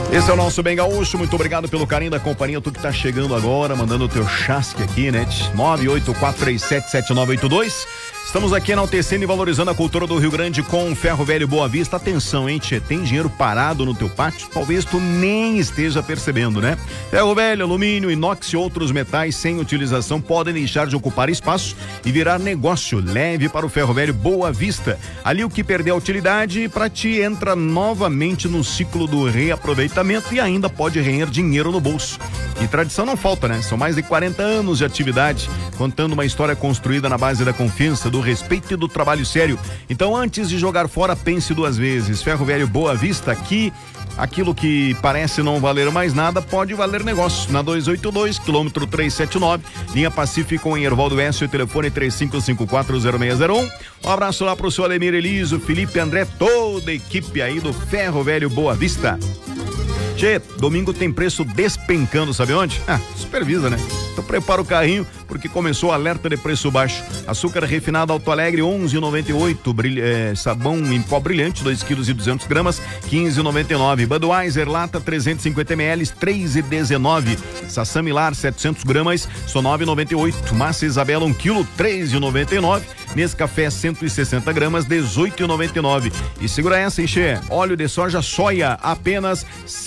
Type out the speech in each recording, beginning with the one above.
Esse é o nosso Bem Gaúcho, muito obrigado pelo carinho da companhia, tu que tá chegando agora, mandando o teu chasque aqui, né? 984377982. Estamos aqui enaltecendo e valorizando a cultura do Rio Grande com o Ferro Velho Boa Vista. Atenção, hein, tchê, tem dinheiro parado no teu pátio? Talvez tu nem esteja percebendo, né? Ferro velho, alumínio, inox e outros metais sem utilização podem deixar de ocupar espaço e virar negócio. Leve para o Ferro Velho Boa Vista. Ali o que perder a utilidade para ti entra novamente no ciclo do reaproveitamento e ainda pode render dinheiro no bolso. E tradição não falta, né? São mais de 40 anos de atividade, contando uma história construída na base da confiança, do respeito e do trabalho sério. Então, antes de jogar fora, pense duas vezes. Ferro Velho Boa Vista, aqui, aquilo que parece não valer mais nada, pode valer negócio. Na 282, quilômetro 379, linha Pacífico em Hervaldo Oeste, telefone 35540601. Um abraço lá pro seu Ademir Eliso, Felipe André, toda a equipe aí do Ferro Velho Boa Vista. Tchê, domingo tem preço despencando, sabe onde? Supervisa, né? Então prepara o carrinho, porque começou o alerta de preço baixo. Açúcar refinado Alto Alegre, 11,98. Sabão em pó brilhante, 2,2 kg, 15,99. Budweiser lata 350 ml, 3,19. Sassami Lar 700 gramas, só 9,98. Massa Isabela 1 kg, 3,99. Nescafé 160 gramas, 18,99. E segura essa, hein, Che? Óleo de soja soia, apenas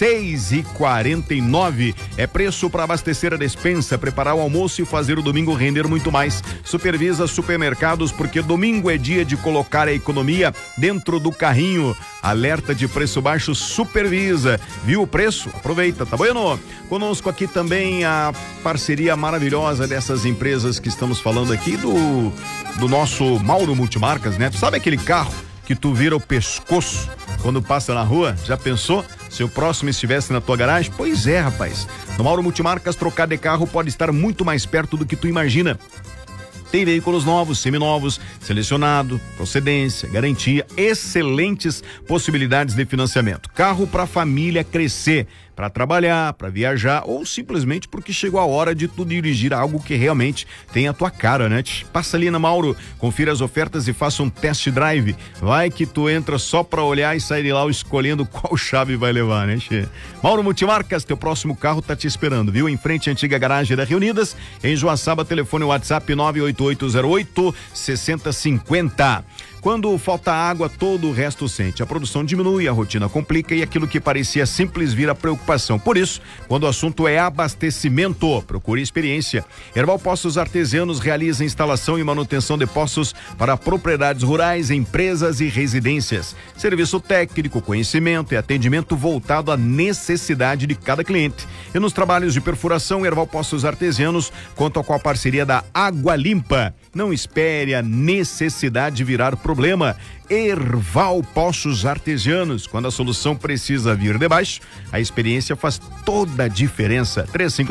6,49. É preço para abastecer a despensa, preparar o almoço e fazer o domingo render muito mais. Supervisa supermercados, porque domingo é dia de colocar a economia dentro do carrinho. Alerta de preço baixo, supervisa. Viu o preço? Aproveita, tá bueno? Conosco aqui também a parceria maravilhosa dessas empresas que estamos falando aqui do nosso Mauro Multimarcas, né? Tu sabe aquele carro que tu vira o pescoço quando passa na rua? Já pensou se o próximo estivesse na tua garagem? Pois é, rapaz. No Mauro Multimarcas, trocar de carro pode estar muito mais perto do que tu imagina. Tem veículos novos, seminovos, selecionado, procedência, garantia, excelentes possibilidades de financiamento. Carro para a família crescer, para trabalhar, para viajar ou simplesmente porque chegou a hora de tu dirigir algo que realmente tem a tua cara, né? Passa ali na Mauro, confira as ofertas e faça um test drive. Vai que tu entra só para olhar e sair de lá escolhendo qual chave vai levar, né, che? Mauro Multimarcas, teu próximo carro tá te esperando, viu? Em frente à antiga garagem da Reunidas, em Joaçaba, telefone WhatsApp 98808-6050. Quando falta água, todo o resto sente. A produção diminui, a rotina complica e aquilo que parecia simples vira preocupação. Por isso, quando o assunto é abastecimento, procure experiência. Herval Poços Artesianos realiza instalação e manutenção de poços para propriedades rurais, empresas e residências. Serviço técnico, conhecimento e atendimento voltado à necessidade de cada cliente. E nos trabalhos de perfuração, Herval Poços Artesianos conta com a parceria da Água Limpa. Não espere a necessidade virar problema. Herval Poços Artesianos, quando a solução precisa vir de baixo, a experiência faz toda a diferença.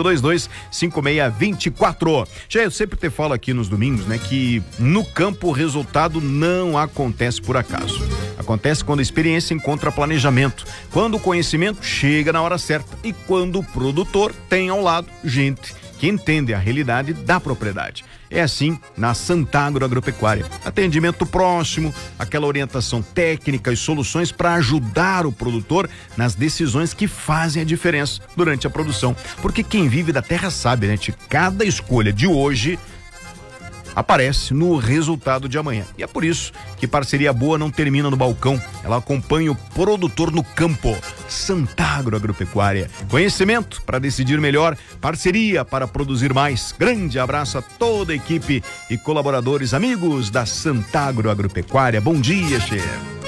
3522-5624. Já eu sempre te falo aqui nos domingos, né, que no campo o resultado não acontece por acaso. Acontece quando a experiência encontra planejamento, quando o conhecimento chega na hora certa e quando o produtor tem ao lado gente que entende a realidade da propriedade. É assim na Santagro Agropecuária. Atendimento próximo, aquela orientação técnica e soluções para ajudar o produtor nas decisões que fazem a diferença durante a produção. Porque quem vive da terra sabe, né? Cada escolha de hoje aparece no resultado de amanhã. E é por isso que parceria boa não termina no balcão, ela acompanha o produtor no campo. Santagro Agropecuária. Conhecimento para decidir melhor, parceria para produzir mais. Grande abraço a toda a equipe e colaboradores, amigos da Santagro Agropecuária. Bom dia, chefe.